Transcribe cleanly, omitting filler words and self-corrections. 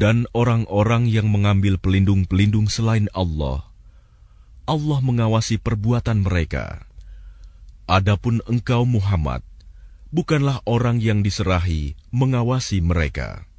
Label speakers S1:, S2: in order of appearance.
S1: dan orang-orang yang mengambil pelindung-pelindung selain Allah. Allah mengawasi perbuatan mereka. Adapun engkau Muhammad, bukanlah orang yang diserahi mengawasi mereka.